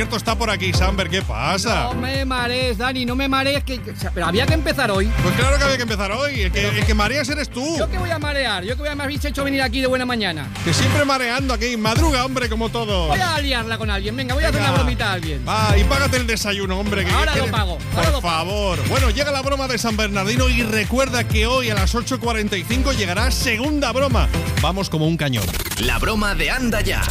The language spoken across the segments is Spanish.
Cierto, está por aquí, Samber, ¿qué pasa? No me marees, Dani, no me marees, pero había que empezar hoy. Pues claro que había que empezar hoy, el que mareas eres tú. ¿Yo qué voy a marear? ¿Yo qué me habéis hecho venir aquí de buena mañana? Que siempre mareando aquí, madruga, hombre, como todos. Voy a liarla con alguien, venga, voy a hacer una bromita a alguien. Va, y págate el desayuno, hombre. Ahora lo pago. Por favor. Bueno, llega la broma de San Bernardino y recuerda que hoy a las 8:45 llegará segunda broma. Vamos como un cañón. La broma de Anda Ya.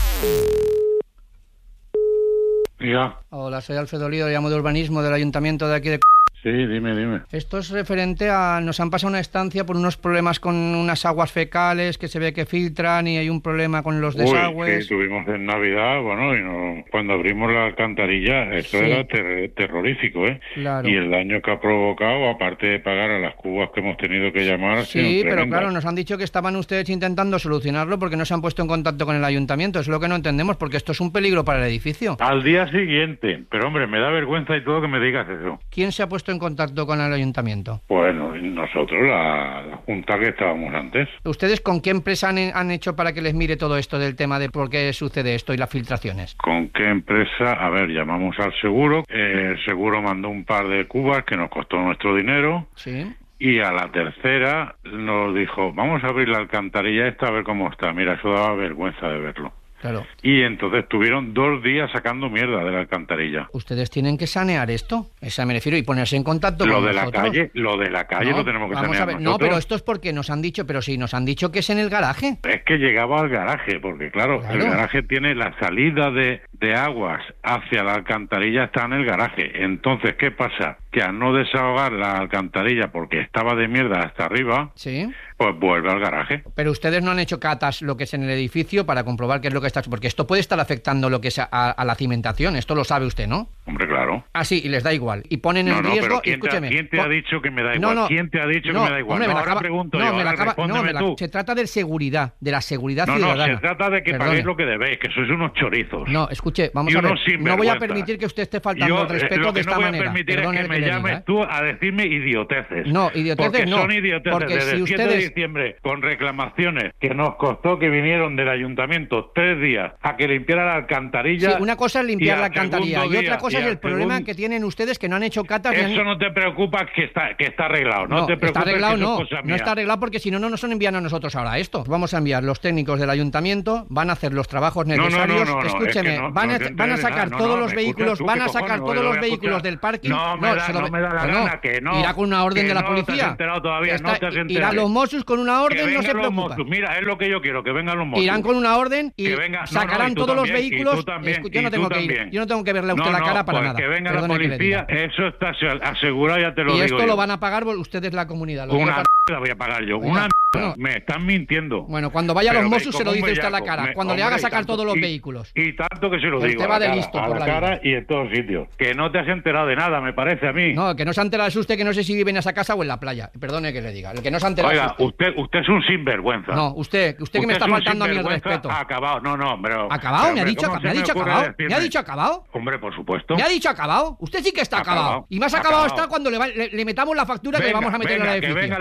Ya. Hola, soy Alfredo Lío, llamo de urbanismo del ayuntamiento de aquí de... Sí, dime. Esto es referente a... Nos han pasado una estancia por unos problemas con unas aguas fecales que se ve que filtran y hay un problema con los desagües. Sí, tuvimos en Navidad, y cuando abrimos la alcantarilla, esto era terrorífico, ¿eh? Claro. Y el daño que ha provocado, aparte de pagar a las cubas que hemos tenido que llamar... Sí, pero claro, nos han dicho que estaban ustedes intentando solucionarlo porque no se han puesto en contacto con el ayuntamiento. Es lo que no entendemos, porque esto es un peligro para el edificio. Al día siguiente, pero hombre, me da vergüenza y todo que me digas eso. ¿Quién se ha puesto en contacto con el ayuntamiento? Bueno, nosotros, la junta que estábamos antes. ¿Ustedes con qué empresa han hecho para que les mire todo esto del tema de por qué sucede esto y las filtraciones? ¿Con qué empresa? A ver, llamamos al seguro. El seguro mandó un par de cubas que nos costó nuestro dinero. Sí. Y a la tercera nos dijo, vamos a abrir la alcantarilla esta a ver cómo está. Mira, eso daba vergüenza de verlo. Claro. Y entonces estuvieron 2 días sacando mierda de la alcantarilla. Ustedes tienen que sanear esto, esa me refiero, y ponerse en contacto con nosotros. Lo de la calle No, lo tenemos que vamos sanear a ver, nosotros. No, pero esto es porque nos han dicho, pero si nos han dicho que es en el garaje. Es que llegaba al garaje, porque claro, el garaje tiene la salida de aguas hacia la alcantarilla, está en el garaje. Entonces, ¿qué pasa? Que al no desahogar la alcantarilla porque estaba de mierda hasta arriba, sí, pues vuelve al garaje. Pero ustedes no han hecho catas lo que es en el edificio para comprobar qué es lo que está... Porque esto puede estar afectando lo que es a la cimentación, esto lo sabe usted, ¿no? Hombre, claro. Ah, sí, y les da igual. Y ponen en riesgo... Pero escúcheme. ¿quién te ha dicho que me da igual? ¿Quién te ha dicho que me da igual? Hombre, ahora pregunto yo, respóndeme tú. Se trata de seguridad, de la seguridad ciudadana. No, se trata de que paguéis lo que debéis, que sois unos chorizos. No, escuche, vamos a ver. No voy a permitir que usted esté faltando al respeto de esta manera. Lo que no voy a permitir es que me llames tú a decirme idioteces. No, idioteces no. Porque son idioteces. Desde el 7 de diciembre, con reclamaciones que nos costó que vinieron del ayuntamiento 3 días a que limpiara la alcantarilla. Sí, una cosa es limpiar la alcantarilla y otra cosa es el problema que tienen ustedes que no han hecho catas. Eso no te preocupa que está arreglado. No te preocupes. Está arreglado, no está arreglado porque si no nos han enviado a nosotros ahora esto. Vamos a enviar los técnicos del ayuntamiento, van a hacer los trabajos necesarios. Escúcheme, van a sacar todos los vehículos, van a sacar todos los vehículos del parking. No me da la gana que no. Irá con una orden de la policía. No te has enterado todavía, no te has enterado. Irán los Mossos con una orden, no se preocupa. Mira, es lo que yo quiero, que vengan los Mossos. Irán con una orden y sacarán todos los vehículos. Yo no tengo que ir, yo no tengo que verle a usted la cara para nada. Que venga la policía, eso está asegurado, ya te lo digo. Y esto lo van a pagar ustedes la comunidad. Una la voy a pagar yo, una me están mintiendo. Bueno, cuando vaya a los Mossos se lo dice usted a la cara, cuando le haga sacar todos los vehículos. Y tanto que se lo digo. Usted va de listo a la cara y en todos sitios. Que no te has enterado de nada, me parece a mí. No, que no se ha enterado es usted, que no sé si vive en esa casa o en la playa. Perdone que le diga. El que no se ha enterado. Oiga, usted es un sinvergüenza. No, usted que me está faltando a mí el respeto. Acabado, pero... ¿Acabado? ¿Me ha dicho acabado? ¿Me ha dicho acabado? Hombre, por supuesto. ¿Me ha dicho acabado? Usted sí que está acabado. Y más acabado está cuando le metamos la factura que le vamos a meter en la edificio. Que venga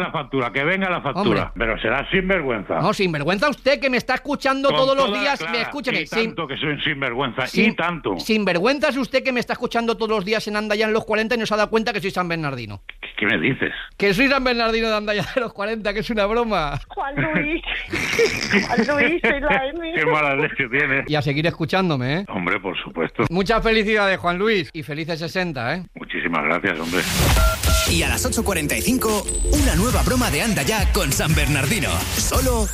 la factura. Hombre. Pero será sinvergüenza. No, sinvergüenza usted que me está escuchando todos los días. Escúcheme. Y tanto que soy un sinvergüenza. Y tanto. Sinvergüenza es usted que me está escuchando todos los días en Andaya en los 40 y no se ha dado cuenta que soy San Bernardino. ¿Qué me dices? Que soy San Bernardino de Andaya de los 40, que es una broma. Juan Luis, soy la M. Qué mala leche tienes. Y a seguir escuchándome, ¿eh? Hombre, por supuesto. Muchas felicidades, Juan Luis. Y felices 60, ¿eh? Muchísimas gracias, hombre. Y a las 8:45, una nueva broma de Anda Ya con San Bernardino. Solo